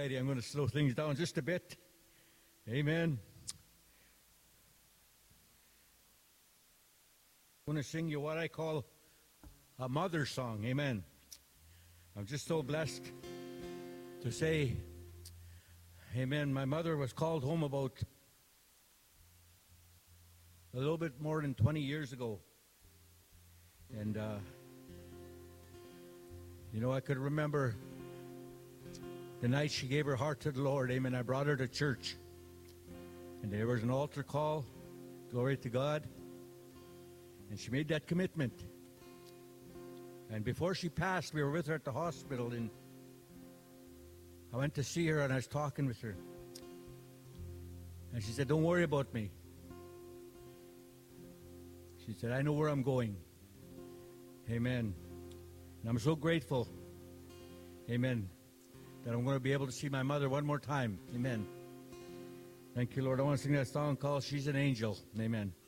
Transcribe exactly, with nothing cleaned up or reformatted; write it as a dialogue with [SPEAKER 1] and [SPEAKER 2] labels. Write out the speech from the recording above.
[SPEAKER 1] righty, I'm going to slow things down just a bit. Amen. I'm going to sing you what I call a mother song. Amen. I'm just so blessed to say, amen, my mother was called home about a little bit more than twenty years ago. And, uh, you know, I could remember the night she gave her heart to the Lord. Amen. I brought her to church. And there was an altar call. Glory to God. And she made that commitment. And before she passed, we were with her at the hospital. And I went to see her, and I was talking with her. And she said, don't worry about me. She said, I know where I'm going. Amen. And I'm so grateful, amen, that I'm going to be able to see my mother one more time. Amen. Thank you, Lord. I want to sing that song called She's an Angel. Amen.